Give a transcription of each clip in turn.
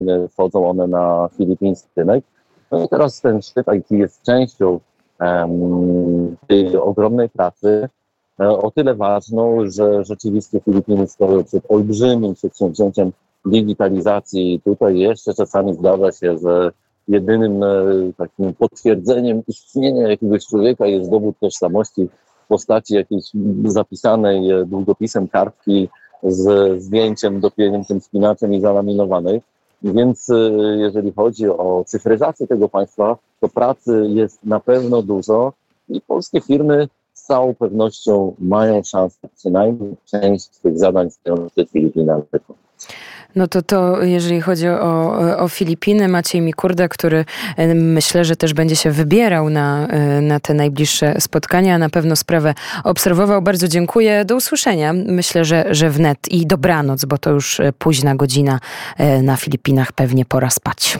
wchodzą one na filipiński rynek. No i teraz ten szczyt IT jest częścią tej ogromnej pracy, o tyle ważną, że rzeczywiście Filipiny stoją przed olbrzymim przedsięwzięciem digitalizacji. Tutaj jeszcze czasami zdarza się, że jedynym takim potwierdzeniem istnienia jakiegoś człowieka jest dowód tożsamości w postaci jakiejś zapisanej długopisem kartki z zdjęciem dopiętym spinaczem i zalaminowanej. Więc jeżeli chodzi o cyfryzację tego państwa, to pracy jest na pewno dużo i polskie firmy z całą pewnością mają szansę przynajmniej część tych zadań stojących przed Filipinami wykonać. No to jeżeli chodzi o Filipiny, Maciej Mikurda, który myślę, że też będzie się wybierał na te najbliższe spotkania, na pewno sprawę obserwował. Bardzo dziękuję. Do usłyszenia. Myślę, że wnet i dobranoc, bo to już późna godzina na Filipinach, pewnie pora spać.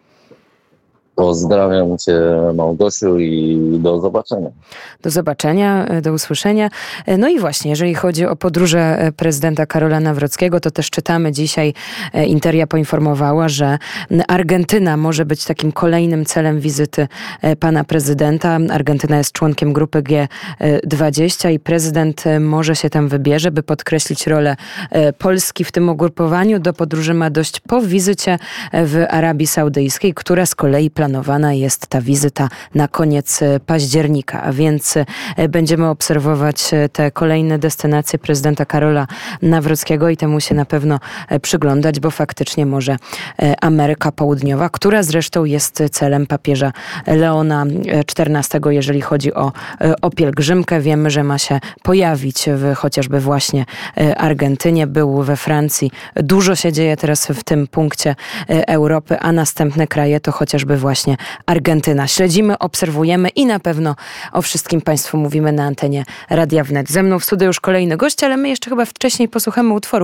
Pozdrawiam Cię, Małgosiu, i do zobaczenia. Do zobaczenia, do usłyszenia. No i właśnie, jeżeli chodzi o podróże prezydenta Karola Nawrockiego, to też czytamy dzisiaj, Interia poinformowała, że Argentyna może być takim kolejnym celem wizyty pana prezydenta. Argentyna jest członkiem grupy G20 i prezydent może się tam wybierze, by podkreślić rolę Polski w tym ugrupowaniu. Do podróży ma dojść po wizycie w Arabii Saudyjskiej, która z kolei planowana jest ta wizyta na koniec października, a więc będziemy obserwować te kolejne destynacje prezydenta Karola Nawrockiego i temu się na pewno przyglądać, bo faktycznie może Ameryka Południowa, która zresztą jest celem papieża Leona XIV, jeżeli chodzi o pielgrzymkę. Wiemy, że ma się pojawić chociażby właśnie Argentynie, był we Francji. Dużo się dzieje teraz w tym punkcie Europy, a następne kraje to chociażby właśnie Argentyna. Śledzimy, obserwujemy i na pewno o wszystkim Państwu mówimy na antenie Radia Wnet. Ze mną w studiu już kolejny gość, ale my jeszcze chyba wcześniej posłuchamy utworu.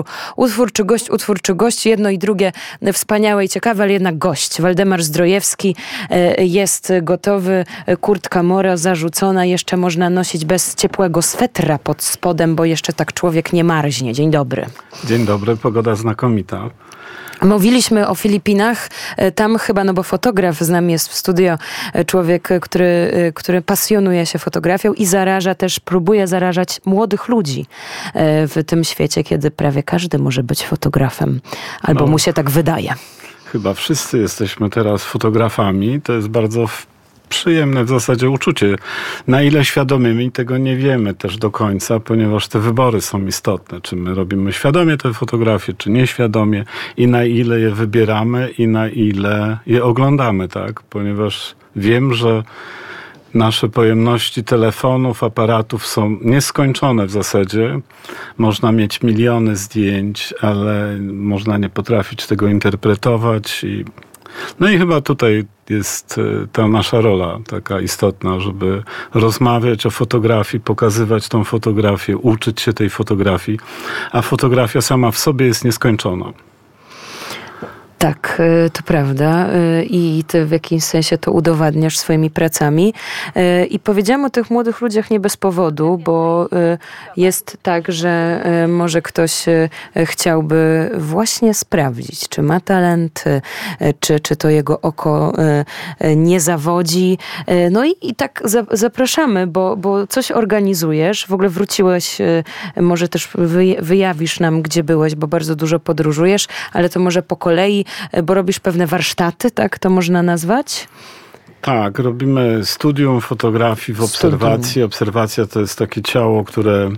Utwór czy gość, jedno i drugie wspaniałe i ciekawe, ale jednak gość. Waldemar Zdrojewski jest gotowy, kurtka mora zarzucona, jeszcze można nosić bez ciepłego swetra pod spodem, bo jeszcze tak człowiek nie marznie. Dzień dobry. Dzień dobry, pogoda znakomita. Mówiliśmy o Filipinach, tam chyba, no bo fotograf z nami jest w studio, człowiek, który pasjonuje się fotografią i próbuje zarażać młodych ludzi w tym świecie, kiedy prawie każdy może być fotografem, albo mu się tak wydaje. Chyba wszyscy jesteśmy teraz fotografami, to jest bardzo przyjemne w zasadzie uczucie. Na ile świadomymi, tego nie wiemy też do końca, ponieważ te wybory są istotne. Czy my robimy świadomie te fotografie, czy nieświadomie i na ile je wybieramy i na ile je oglądamy, tak? Ponieważ wiem, że nasze pojemności telefonów, aparatów są nieskończone w zasadzie. Można mieć miliony zdjęć, ale można nie potrafić tego interpretować. No i chyba tutaj jest ta nasza rola taka istotna, żeby rozmawiać o fotografii, pokazywać tą fotografię, uczyć się tej fotografii, a fotografia sama w sobie jest nieskończona. Tak, to prawda i ty w jakimś sensie to udowadniasz swoimi pracami. I powiedziałam o tych młodych ludziach nie bez powodu, bo jest tak, że może ktoś chciałby właśnie sprawdzić, czy ma talent, czy to jego oko nie zawodzi. No i tak zapraszamy, bo coś organizujesz. W ogóle wróciłeś, może też wyjawisz nam, gdzie byłeś, bo bardzo dużo podróżujesz, ale to może po kolei, bo robisz pewne warsztaty, tak to można nazwać? Tak, robimy studium fotografii w obserwacji. Obserwacja to jest takie ciało, które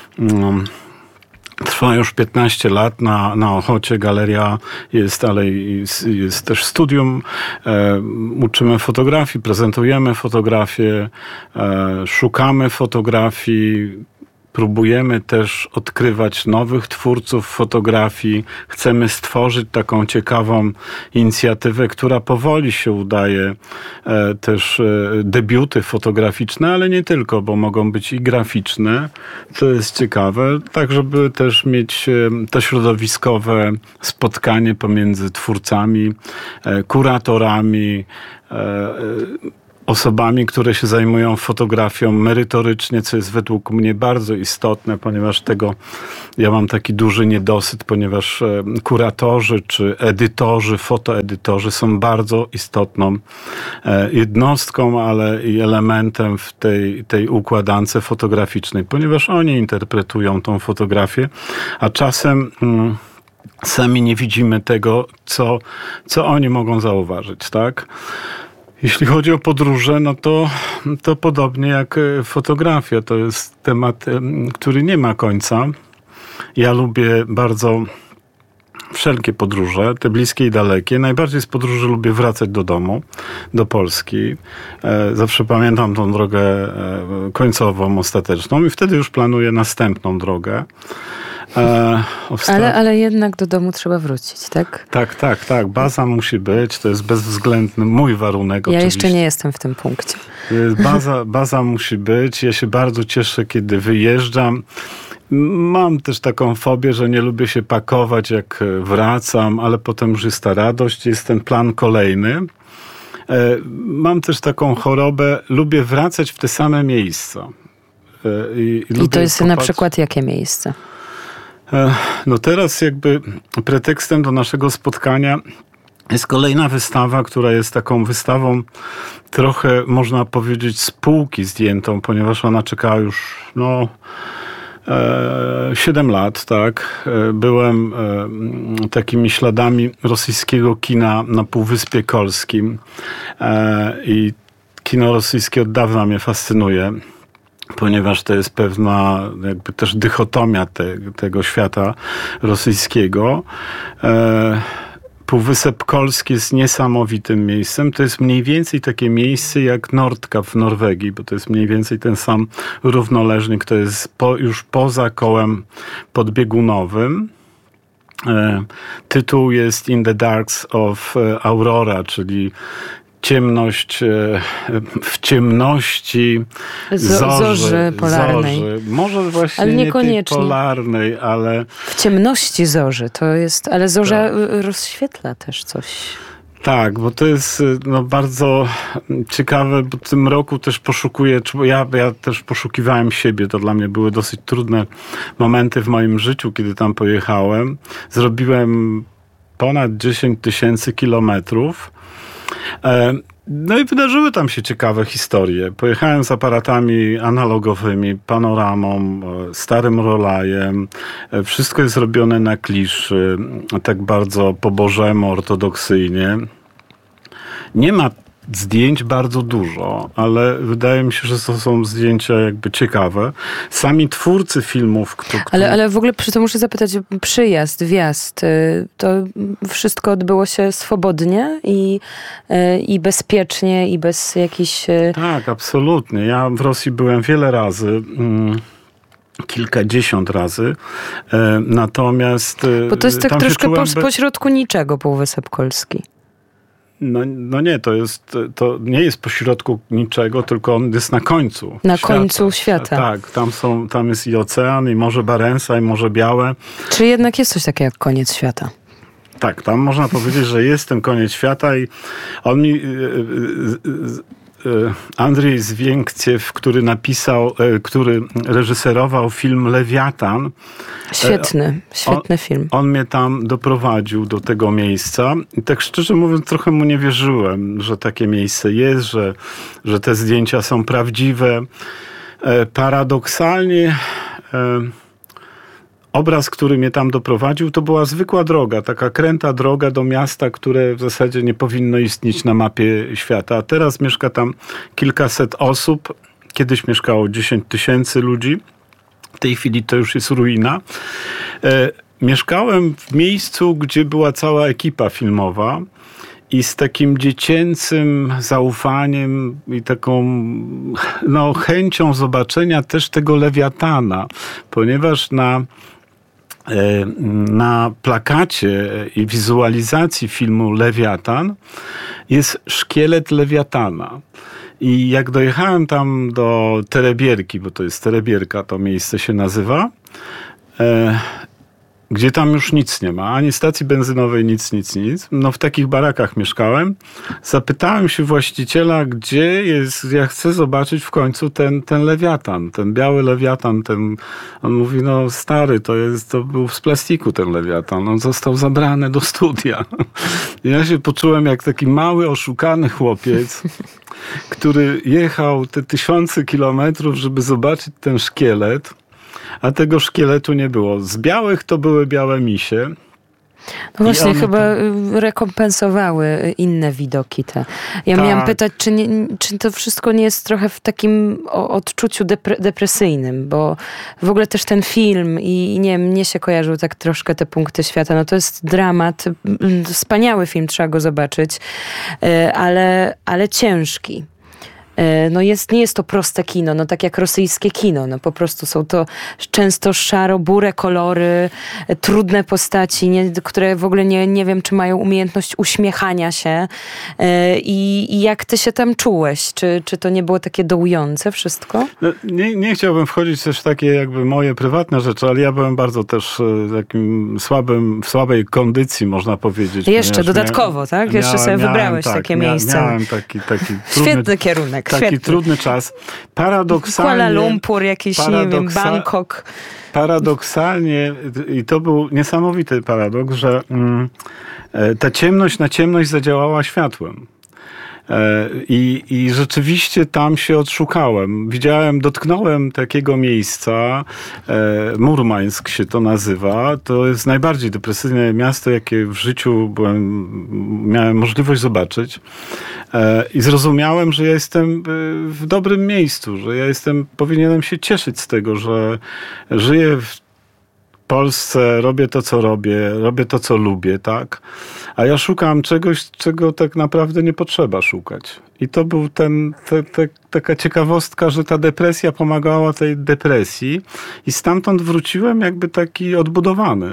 trwa już 15 lat na Ochocie. Galeria jest, ale jest też studium. Uczymy fotografii, prezentujemy fotografię, szukamy fotografii. Próbujemy też odkrywać nowych twórców fotografii. Chcemy stworzyć taką ciekawą inicjatywę, która powoli się udaje. Też debiuty fotograficzne, ale nie tylko, bo mogą być i graficzne, co jest ciekawe. Tak, żeby też mieć to środowiskowe spotkanie pomiędzy twórcami, kuratorami, osobami, które się zajmują fotografią merytorycznie, co jest według mnie bardzo istotne, ponieważ ja mam taki duży niedosyt, ponieważ kuratorzy czy edytorzy, fotoedytorzy są bardzo istotną jednostką, ale i elementem w tej układance fotograficznej, ponieważ oni interpretują tą fotografię, a czasem sami nie widzimy tego, co oni mogą zauważyć, tak? Jeśli chodzi o podróże, no to podobnie jak fotografia, to jest temat, który nie ma końca. Ja lubię bardzo wszelkie podróże, te bliskie i dalekie. Najbardziej z podróży lubię wracać do domu, do Polski. Zawsze pamiętam tą drogę końcową, ostateczną i wtedy już planuję następną drogę. Ale jednak do domu trzeba wrócić, tak? Tak. Baza musi być. To jest bezwzględny mój warunek. Ja jeszcze nie jestem w tym punkcie. Baza musi być. Ja się bardzo cieszę, kiedy wyjeżdżam. Mam też taką fobię, że nie lubię się pakować, jak wracam, ale potem już jest ta radość, jest ten plan kolejny. Mam też taką chorobę, lubię wracać w te same miejsca. I to jest na przykład jakie miejsce? No teraz jakby pretekstem do naszego spotkania jest kolejna wystawa, która jest taką wystawą trochę, można powiedzieć, z półki zdjętą, ponieważ ona czekała już 7 lat, tak. Byłem takimi śladami rosyjskiego kina na Półwyspie Kolskim i kino rosyjskie od dawna mnie fascynuje, ponieważ to jest pewna jakby też dychotomia tego świata rosyjskiego. Półwysep Kolski jest niesamowitym miejscem. To jest mniej więcej takie miejsce jak Nordkap w Norwegii, bo to jest mniej więcej ten sam równoleżnik, to jest już poza kołem podbiegunowym. Tytuł jest In the Darks of Aurora, czyli w ciemności zorzy polarnej. Może właśnie ale nie tej polarnej, ale... W ciemności zorzy to jest, ale zorza rozświetla też coś. Tak, bo to jest bardzo ciekawe, bo w tym roku też poszukuję, ja też poszukiwałem siebie, to dla mnie były dosyć trudne momenty w moim życiu, kiedy tam pojechałem. Zrobiłem ponad 10 000 kilometrów. No i wydarzyły tam się ciekawe historie. Pojechałem z aparatami analogowymi, panoramą, starym Rolajem. Wszystko jest robione na kliszy, tak bardzo po bożemu, ortodoksyjnie. Nie ma zdjęć bardzo dużo, ale wydaje mi się, że to są zdjęcia jakby ciekawe. Sami twórcy filmów... Ale w ogóle to muszę zapytać, przyjazd, wjazd, to wszystko odbyło się swobodnie i bezpiecznie i bez jakichś... Tak, absolutnie. Ja w Rosji byłem wiele razy. Kilkadziesiąt razy. Natomiast... Bo to jest tak troszkę pośrodku niczego Półwysep Kolski. No nie, to nie jest pośrodku niczego, tylko on jest na końcu. Na końcu świata. Tak, tam jest i ocean, i Morze Barenca, i Morze Białe. Czy jednak jest coś takiego jak koniec świata? Tak, tam można powiedzieć, że jest ten koniec świata i on mi... Andrzej Zwiękciew, który reżyserował film Lewiatan. Świetny film. On mnie tam doprowadził do tego miejsca i tak szczerze mówiąc trochę mu nie wierzyłem, że takie miejsce jest, że te zdjęcia są prawdziwe. Paradoksalnie obraz, który mnie tam doprowadził, to była zwykła droga, taka kręta droga do miasta, które w zasadzie nie powinno istnieć na mapie świata. A teraz mieszka tam kilkaset osób. Kiedyś mieszkało 10 000 ludzi. W tej chwili to już jest ruina. Mieszkałem w miejscu, gdzie była cała ekipa filmowa i z takim dziecięcym zaufaniem i taką chęcią zobaczenia też tego Lewiatana, ponieważ na plakacie i wizualizacji filmu Lewiatan jest szkielet Lewiatana. I jak dojechałem tam do Terebierki, bo to jest Terebierka, to miejsce się nazywa, gdzie tam już nic nie ma, ani stacji benzynowej, nic. No w takich barakach mieszkałem. Zapytałem się właściciela, gdzie jest, ja chcę zobaczyć w końcu ten lewiatan, ten biały lewiatan, on mówi, no stary, to był z plastiku ten lewiatan, on został zabrany do studia. I ja się poczułem jak taki mały, oszukany chłopiec, który jechał te 1000 kilometrów, żeby zobaczyć ten szkielet, a tego szkieletu nie było. Z białych to były białe misie. No właśnie, chyba rekompensowały inne widoki te. Ja miałam pytać, czy to wszystko nie jest trochę w takim odczuciu depresyjnym, bo w ogóle też ten film i nie wiem, mnie się kojarzył tak troszkę te punkty świata. No to jest dramat, wspaniały film, trzeba go zobaczyć, ale ciężki. No nie jest to proste kino, no tak jak rosyjskie kino, no po prostu są to często szaro-buré kolory, trudne postaci, które w ogóle nie wiem, czy mają umiejętność uśmiechania się i jak ty się tam czułeś? Czy to nie było takie dołujące wszystko? No, nie chciałbym wchodzić też w takie jakby moje prywatne rzeczy, ale ja byłem bardzo też takim w słabej kondycji, można powiedzieć. Jeszcze dodatkowo, tak? Jeszcze sobie wybrałeś takie miejsce. Miałem taki świetny kierunek. Taki trudny czas. Paradoksalnie... Kuala Lumpur, jakiś, nie wiem, Bangkok. Paradoksalnie, i to był niesamowity paradoks, że ta ciemność na ciemność zadziałała światłem. I rzeczywiście tam się odszukałem. dotknąłem takiego miejsca, Murmańsk się to nazywa. To jest najbardziej depresyjne miasto, jakie w życiu miałem możliwość zobaczyć. I zrozumiałem, że ja jestem w dobrym miejscu, że powinienem się cieszyć z tego, że żyję w Polsce, robię to, co robię to, co lubię, tak? A ja szukam czegoś, czego tak naprawdę nie potrzeba szukać. I to był taka ciekawostka, że ta depresja pomagała tej depresji i stamtąd wróciłem jakby taki odbudowany.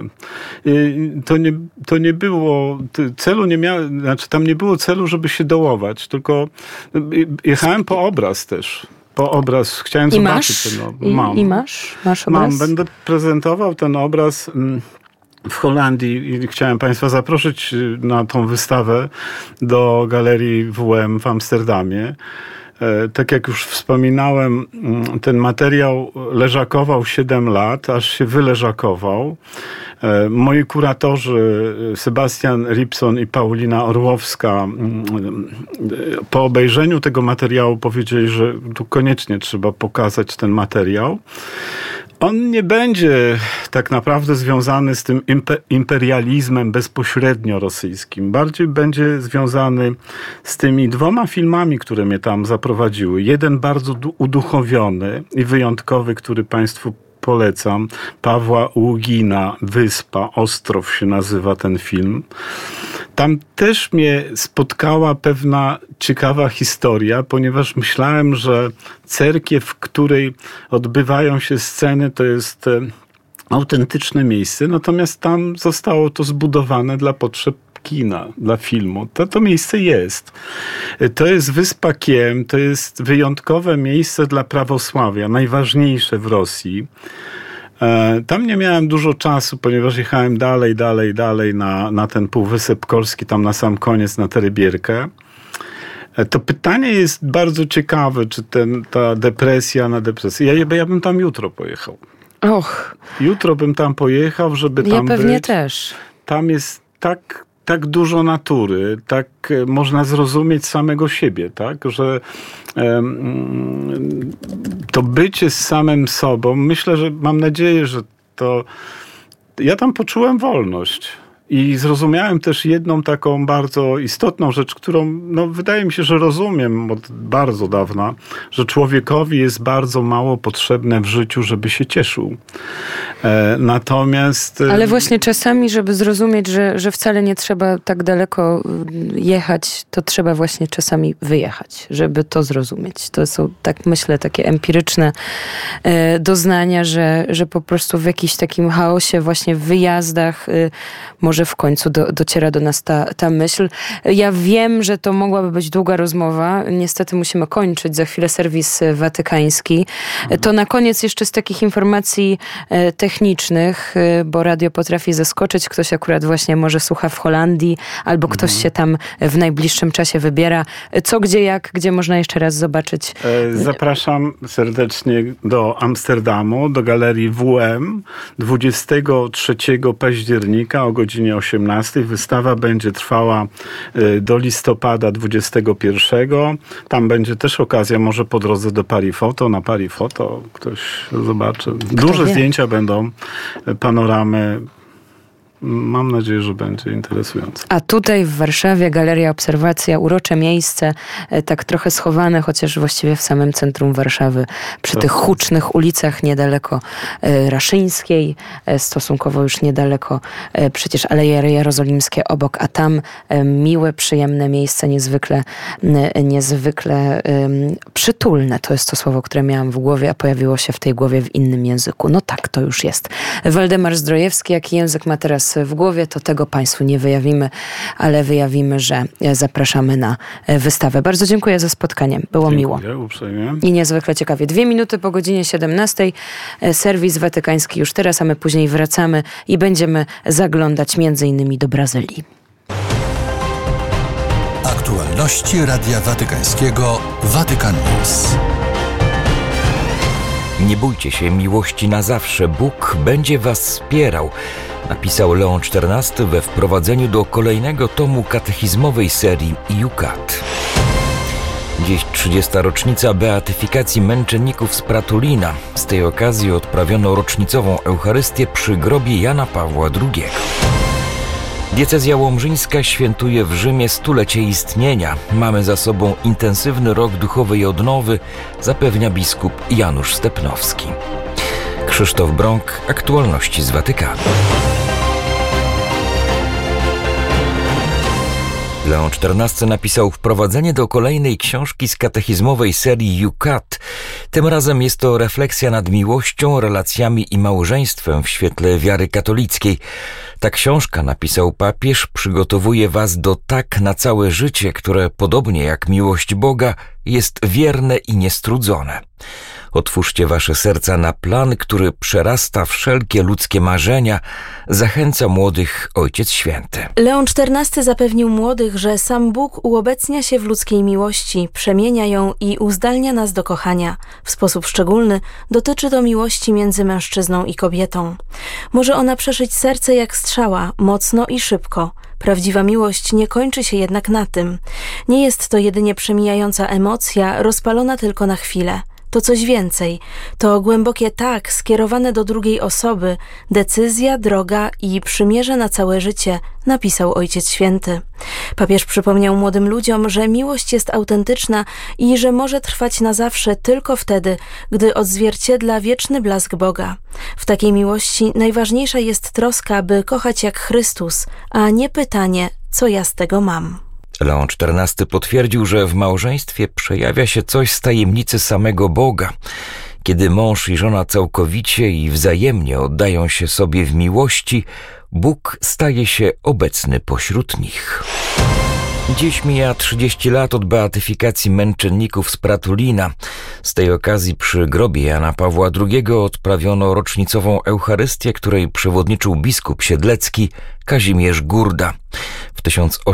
To nie było celu, tam nie było celu, żeby się dołować, tylko jechałem po obraz też. Chciałem zobaczyć ten obraz. Masz obraz? Będę prezentował ten obraz w Holandii i chciałem Państwa zaprosić na tą wystawę do Galerii WM w Amsterdamie. Tak jak już wspominałem, ten materiał leżakował 7 lat, aż się wyleżakował. Moi kuratorzy Sebastian Ripson i Paulina Orłowska po obejrzeniu tego materiału powiedzieli, że tu koniecznie trzeba pokazać ten materiał. On nie będzie tak naprawdę związany z tym imperializmem bezpośrednio rosyjskim. Bardziej będzie związany z tymi 2 filmami, które mnie tam zaprowadziły. Jeden bardzo uduchowiony i wyjątkowy, który Państwu polecam. Pawła Ługina, Wyspa, Ostrow się nazywa ten film. Tam też mnie spotkała pewna ciekawa historia, ponieważ myślałem, że cerkiew, w której odbywają się sceny, to jest autentyczne miejsce, natomiast tam zostało to zbudowane dla potrzeb kina, dla filmu. To miejsce jest. To jest Wyspa Kiem, to jest wyjątkowe miejsce dla prawosławia, najważniejsze w Rosji. Tam nie miałem dużo czasu, ponieważ jechałem dalej na ten Półwysep Kolski, tam na sam koniec, na Terybierkę. To pytanie jest bardzo ciekawe, czy ta depresja na depresję. Ja bym tam jutro pojechał. Jutro bym tam pojechał, żeby tam być. Ja pewnie też. Tam jest tak dużo natury, tak można zrozumieć samego siebie, tak, że to bycie z samym sobą, mam nadzieję, że ja tam poczułem wolność. I zrozumiałem też jedną taką bardzo istotną rzecz, którą wydaje mi się, że rozumiem od bardzo dawna, że człowiekowi jest bardzo mało potrzebne w życiu, żeby się cieszył. Natomiast... Ale właśnie czasami, żeby zrozumieć, że wcale nie trzeba tak daleko jechać, to trzeba właśnie czasami wyjechać, żeby to zrozumieć. To są, tak myślę, takie empiryczne doznania, że po prostu w jakimś takim chaosie, właśnie w wyjazdach, może może w końcu dociera do nas ta myśl. Ja wiem, że to mogłaby być długa rozmowa. Niestety musimy kończyć. Za chwilę serwis watykański. To na koniec jeszcze z takich informacji technicznych, bo radio potrafi zaskoczyć. Ktoś akurat właśnie może słucha w Holandii, albo ktoś się tam w najbliższym czasie wybiera. Co, gdzie, jak, gdzie można jeszcze raz zobaczyć? Zapraszam serdecznie do Amsterdamu, do Galerii WM 23 października o godzinie 18. Wystawa będzie trwała do listopada 21. Tam będzie też okazja, może po drodze do Paris Photo, na Paris Photo ktoś zobaczy. Duże zdjęcia będą, panoramy. Mam nadzieję, że będzie interesujące. A tutaj w Warszawie Galeria Obserwacja, urocze miejsce, tak trochę schowane, chociaż właściwie w samym centrum Warszawy, przy tych hucznych ulicach niedaleko Raszyńskiej, stosunkowo już niedaleko przecież Aleje Jerozolimskie obok, a tam miłe, przyjemne miejsce, niezwykle przytulne. To jest to słowo, które miałam w głowie, a pojawiło się w tej głowie w innym języku. No tak, to już jest. Waldemar Zdrojewski, jaki język ma teraz w głowie, to tego Państwu nie wyjawimy, ale wyjawimy, że zapraszamy na wystawę. Bardzo dziękuję za spotkanie. Było miło. Uprzejmie. I niezwykle ciekawie. 2 minuty po godzinie 17. Serwis watykański już teraz, a my później wracamy i będziemy zaglądać między innymi do Brazylii. Aktualności Radia Watykańskiego Vatican News. Nie bójcie się miłości na zawsze. Bóg będzie was wspierał, napisał Leon XIV we wprowadzeniu do kolejnego tomu katechizmowej serii Iucat. Dziś 30. rocznica beatyfikacji męczenników z Pratulina. Z tej okazji odprawiono rocznicową Eucharystię przy grobie Jana Pawła II. Diecezja łomżyńska świętuje w Rzymie 100-lecie istnienia. Mamy za sobą intensywny rok duchowej odnowy, zapewnia biskup Janusz Stepnowski. Krzysztof Brąk, aktualności z Watykanu. Leon XIV napisał wprowadzenie do kolejnej książki z katechizmowej serii Iucat. Tym razem jest to refleksja nad miłością, relacjami i małżeństwem w świetle wiary katolickiej. Ta książka, napisał papież, przygotowuje was do tak na całe życie, które podobnie jak miłość Boga jest wierne i niestrudzone. Otwórzcie wasze serca na plan, który przerasta wszelkie ludzkie marzenia, zachęca młodych Ojciec Święty. Leon XIV zapewnił młodych, że sam Bóg uobecnia się w ludzkiej miłości, przemienia ją i uzdalnia nas do kochania. W sposób szczególny dotyczy to miłości między mężczyzną i kobietą. Może ona przeszyć serce jak strzała, mocno i szybko. Prawdziwa miłość nie kończy się jednak na tym. Nie jest to jedynie przemijająca emocja, rozpalona tylko na chwilę. To coś więcej. To głębokie tak skierowane do drugiej osoby, decyzja, droga i przymierze na całe życie, napisał Ojciec Święty. Papież przypomniał młodym ludziom, że miłość jest autentyczna i że może trwać na zawsze tylko wtedy, gdy odzwierciedla wieczny blask Boga. W takiej miłości najważniejsza jest troska, by kochać jak Chrystus, a nie pytanie, co ja z tego mam. Leon XIV potwierdził, że w małżeństwie przejawia się coś z tajemnicy samego Boga. Kiedy mąż i żona całkowicie i wzajemnie oddają się sobie w miłości, Bóg staje się obecny pośród nich. Dziś mija 30 lat od beatyfikacji męczenników z Pratulina. Z tej okazji przy grobie Jana Pawła II odprawiono rocznicową Eucharystię, której przewodniczył biskup siedlecki Kazimierz Gurda. W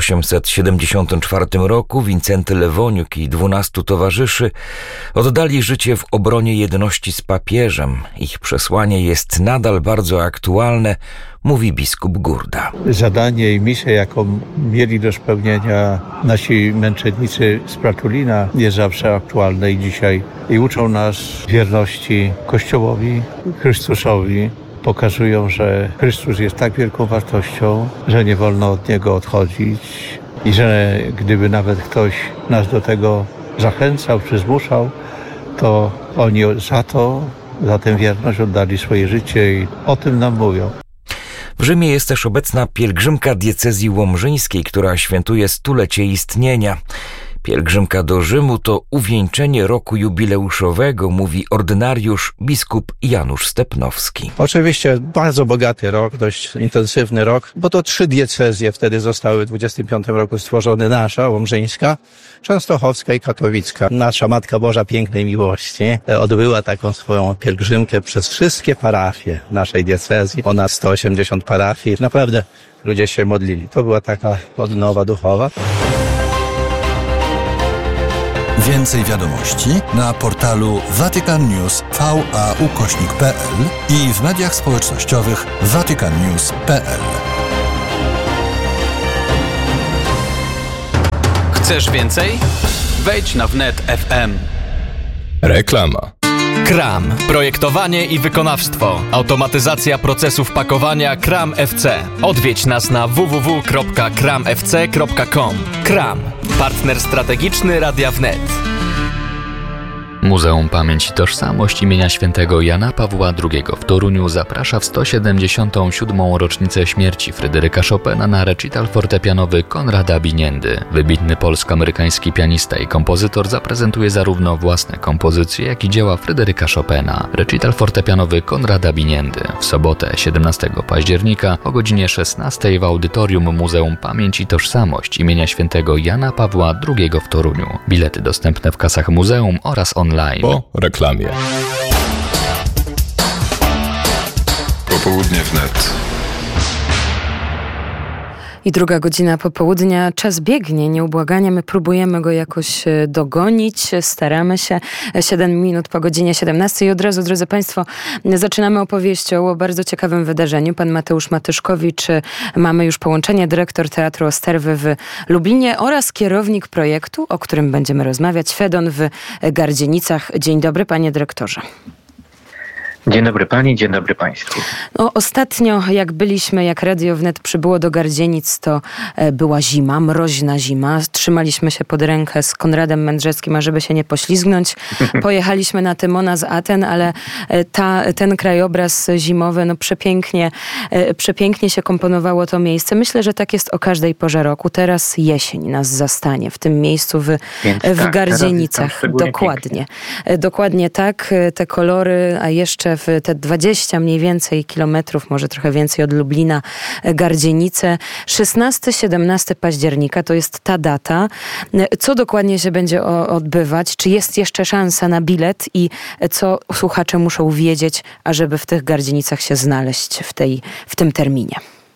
1874 roku Wincenty Lewoniuk i 12 towarzyszy oddali życie w obronie jedności z papieżem. Ich przesłanie jest nadal bardzo aktualne, mówi biskup Gurda. Zadanie i misja, jaką mieli do spełnienia nasi męczennicy z Pratulina, jest zawsze aktualne i dzisiaj. I uczą nas wierności Kościołowi, Chrystusowi. Pokazują, że Chrystus jest tak wielką wartością, że nie wolno od Niego odchodzić i że gdyby nawet ktoś nas do tego zachęcał czy zmuszał, to oni za tę wierność oddali swoje życie i o tym nam mówią. W Rzymie jest też obecna pielgrzymka diecezji łomżyńskiej, która świętuje 100-lecie istnienia. Pielgrzymka do Rzymu to uwieńczenie roku jubileuszowego, mówi ordynariusz biskup Janusz Stepnowski. Oczywiście bardzo bogaty rok, dość intensywny rok, bo to 3 diecezje wtedy zostały w 25 roku stworzone. Nasza, łomżyńska, częstochowska i katowicka. Nasza Matka Boża Pięknej Miłości odbyła taką swoją pielgrzymkę przez wszystkie parafie naszej diecezji. Ponad 180 parafii. Naprawdę ludzie się modlili. To była taka odnowa duchowa. Więcej wiadomości na portalu vaticannews.va/pl i w mediach społecznościowych vaticannews.pl. Chcesz więcej? Wejdź na wnet FM. Reklama. KRAM. Projektowanie i wykonawstwo. Automatyzacja procesów pakowania KRAM FC. Odwiedź nas na www.kramfc.com. KRAM. Partner strategiczny Radia Wnet. Muzeum Pamięć i Tożsamość imienia świętego Jana Pawła II w Toruniu zaprasza w 177. rocznicę śmierci Fryderyka Chopina na recital fortepianowy Konrada Biniendy. Wybitny polsko-amerykański pianista i kompozytor zaprezentuje zarówno własne kompozycje, jak i dzieła Fryderyka Chopina. Recital fortepianowy Konrada Biniendy w sobotę 17 października o godzinie 16 w audytorium Muzeum Pamięć i Tożsamość imienia świętego Jana Pawła II w Toruniu. Bilety dostępne w kasach muzeum oraz online. Po reklamie. Popołudnie wnet. I 2 godzina popołudnia. Czas biegnie nieubłaganie. My próbujemy go jakoś dogonić. Staramy się. 7 minut po godzinie 17. I od razu, drodzy Państwo, zaczynamy opowieścią o bardzo ciekawym wydarzeniu. Pan Mateusz Matyszkowicz, mamy już połączenie, dyrektor Teatru Osterwy w Lublinie oraz kierownik projektu, o którym będziemy rozmawiać, Fedon w Gardzienicach. Dzień dobry, panie dyrektorze. Dzień dobry pani, dzień dobry państwu. No, ostatnio jak Radio Wnet przybyło do Gardzienic, to była zima, mroźna zima. Trzymaliśmy się pod rękę z Konradem Mędrzeckim, ażeby się nie poślizgnąć. Pojechaliśmy na Tymona z Aten, ale ten krajobraz zimowy, no przepięknie się komponowało to miejsce. Myślę, że tak jest o każdej porze roku. Teraz jesień nas zastanie w tym miejscu w Gardzienicach. Dokładnie tak. Te kolory, a jeszcze w te 20 mniej więcej kilometrów, może trochę więcej od Lublina, Gardzienice. 16-17 października to jest ta data. Co dokładnie się będzie odbywać? Czy jest jeszcze szansa na bilet i co słuchacze muszą wiedzieć, ażeby w tych Gardzienicach się znaleźć w tym terminie?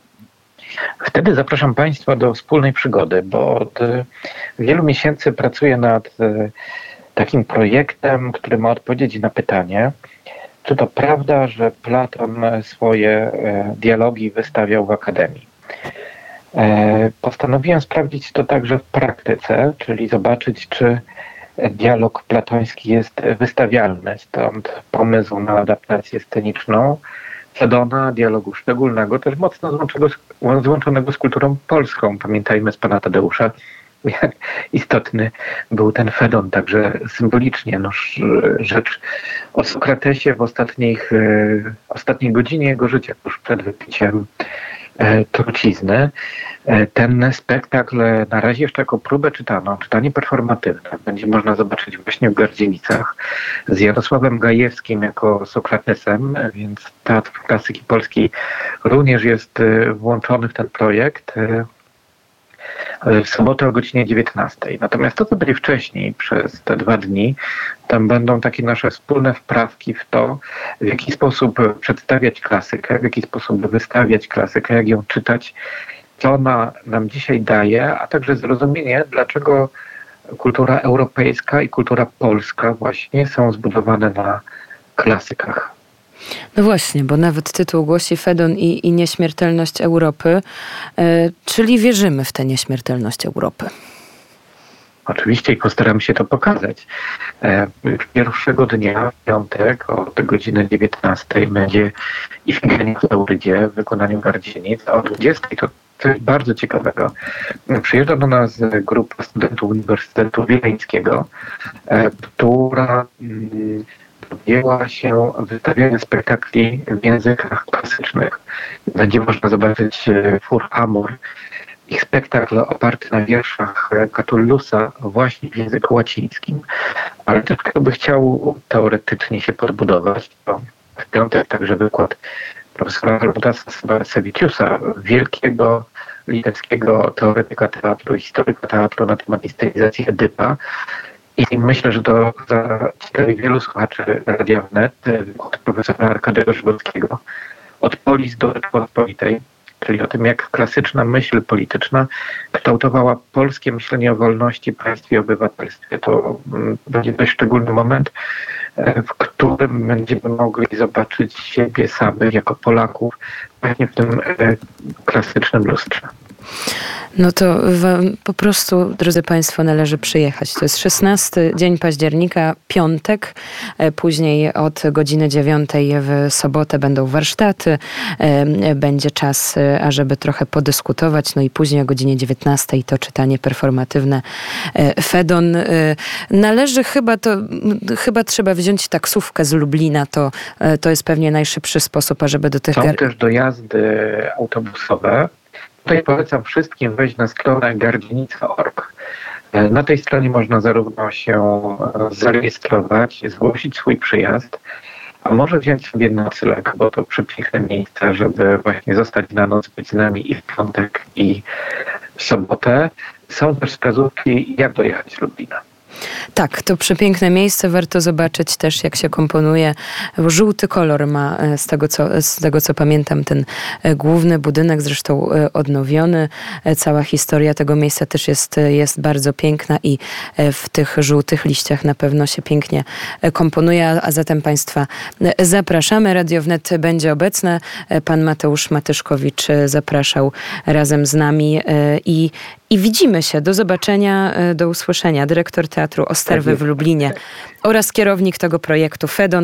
Wtedy zapraszam państwa do wspólnej przygody, bo od wielu miesięcy pracuję nad takim projektem, który ma odpowiedzieć na pytanie, czy to prawda, że Platon swoje dialogi wystawiał w Akademii. Postanowiłem sprawdzić to także w praktyce, czyli zobaczyć, czy dialog platoński jest wystawialny. Stąd pomysł na adaptację sceniczną Fedona, dialogu szczególnego, też mocno złączonego z kulturą polską. Pamiętajmy z pana Tadeusza, jak istotny był ten Fedon, także symbolicznie. Rzecz o Sokratesie w ostatniej godzinie jego życia, tuż przed wypiciem trucizny. Ten spektakl na razie jeszcze jako próbę czytanie performatywne będzie można zobaczyć właśnie w Gardzienicach z Jarosławem Gajewskim jako Sokratesem, więc Teatr Klasyki Polskiej również jest włączony w ten projekt. W sobotę o godzinie 19. Natomiast to, co byli wcześniej przez te 2 dni, tam będą takie nasze wspólne wprawki w to, w jaki sposób przedstawiać klasykę, w jaki sposób wystawiać klasykę, jak ją czytać, co ona nam dzisiaj daje, a także zrozumienie, dlaczego kultura europejska i kultura polska właśnie są zbudowane na klasykach. No właśnie, bo nawet tytuł głosi Fedon i nieśmiertelność Europy, czyli wierzymy w tę nieśmiertelność Europy. Oczywiście i postaram się to pokazać. Pierwszego dnia, w piątek, od godziny 19 będzie Ifigenia w Eurydzie w wykonaniu Gardzienic, a o 20 to coś bardzo ciekawego. Przyjeżdża do nas grupa studentów Uniwersytetu Wileńskiego, która podjęła się wystawiania spektakli w językach klasycznych. Będzie można zobaczyć Fur Amor ich spektakl oparty na wierszach Catullusa właśnie w języku łacińskim, ale też kto by chciał teoretycznie się podbudować, to w piątek także wykład profesora Helmuta Saviciusa, wielkiego litewskiego teoretyka teatru i historyka teatru na temat stylizacji Edypa. I myślę, że to zaciekawi wielu słuchaczy Radia Wnet od profesora Arkadiusza Żywockiego, od polis do Rzeczypospolitej, czyli o tym, jak klasyczna myśl polityczna kształtowała polskie myślenie o wolności, państwie i obywatelstwie. To będzie dość szczególny moment, w którym będziemy mogli zobaczyć siebie samych jako Polaków właśnie w tym klasycznym lustrze. No to po prostu, drodzy Państwo, należy przyjechać. To jest 16 dzień października, piątek. Później od godziny 9 w sobotę będą warsztaty. Będzie czas, ażeby trochę podyskutować. No i później o godzinie 19 to czytanie performatywne Fedon. Należy chyba trzeba wziąć taksówkę z Lublina. To jest pewnie najszybszy sposób, ażeby do tych... Są też dojazdy autobusowe. Tutaj polecam wszystkim wejść na stronę gardzienica.org. Na tej stronie można zarówno się zarejestrować, zgłosić swój przyjazd, a może wziąć sobie nocleg, bo to przepiękne miejsce, żeby właśnie zostać na noc, być z nami i w piątek, i w sobotę. Są też wskazówki, jak dojechać z Lublina. Tak, to przepiękne miejsce. Warto zobaczyć też, jak się komponuje. Żółty kolor ma, z tego co pamiętam, ten główny budynek, zresztą odnowiony. Cała historia tego miejsca też jest bardzo piękna i w tych żółtych liściach na pewno się pięknie komponuje. A zatem Państwa zapraszamy. Radio Wnet będzie obecne. Pan Mateusz Matyszkowicz zapraszał razem z nami i widzimy się. Do zobaczenia, do usłyszenia. Dyrektor Teatru Osterwy w Lublinie oraz kierownik tego projektu Fedon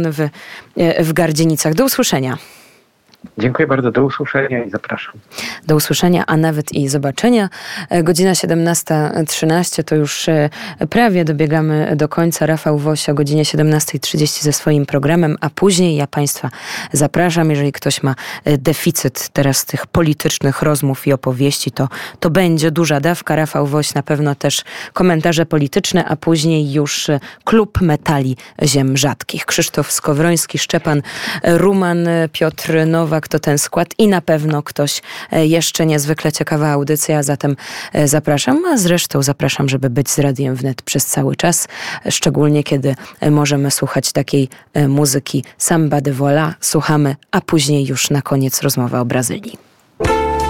w Gardzienicach. Do usłyszenia. Dziękuję bardzo, do usłyszenia i zapraszam. Do usłyszenia, a nawet i zobaczenia. Godzina 17:13 to już prawie dobiegamy do końca. Rafał Woś o godzinie 17:30 ze swoim programem, a później ja Państwa zapraszam, jeżeli ktoś ma deficyt teraz tych politycznych rozmów i opowieści, to będzie duża dawka. Rafał Woś na pewno też komentarze polityczne, a później już Klub Metali Ziem Rzadkich. Krzysztof Skowroński, Szczepan Ruman, Piotr Nowak, to ten skład i na pewno ktoś jeszcze niezwykle ciekawa audycja, zatem zapraszam, a zresztą zapraszam, żeby być z Radiem Wnet przez cały czas, szczególnie kiedy możemy słuchać takiej muzyki Samba de Voila, słuchamy, a później już na koniec rozmowa o Brazylii.